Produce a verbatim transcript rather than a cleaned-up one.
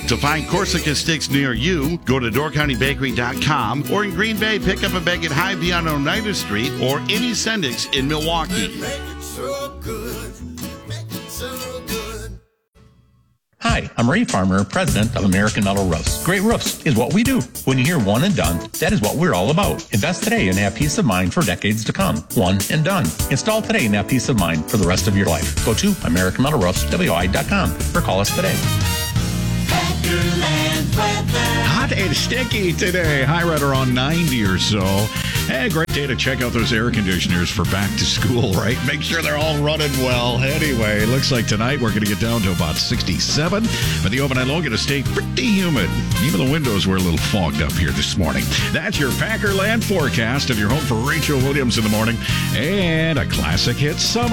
To find Corsica sticks near you, go to door county bakery dot com, or in Green Bay, pick up a bag at Hy-Vee on Oneida Street or any Sendix in Milwaukee. Hi, I'm Ray Farmer, president of American Metal Roofs. Great roofs is what we do. When you hear one and done, that is what we're all about. Invest today and have peace of mind for decades to come. One and done. Install today and have peace of mind for the rest of your life. Go to American Metal Roofs W I dot com or call us today. Hot and sticky today. High right around ninety or so. Hey, great day to check out those air conditioners for back to school, right? Make sure they're all running well. Anyway, looks like tonight we're going to get down to about sixty-seven, but the overnight low going to stay pretty humid. Even the windows were a little fogged up here this morning. That's your Packerland forecast of your home for Rachel Williams in the morning and a classic hit summer.